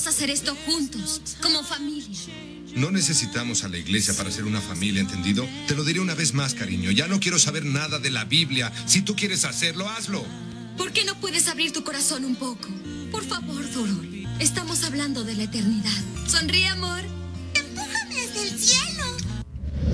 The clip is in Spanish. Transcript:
hacer esto juntos, como familia. No necesitamos a la iglesia para ser una familia, ¿entendido? Te lo diré una vez más, cariño. Ya no quiero saber nada de la Biblia. Si tú quieres hacerlo, hazlo. ¿Por qué no puedes abrir tu corazón un poco? Por favor, Durul. Estamos hablando de la eternidad. Sonríe, amor.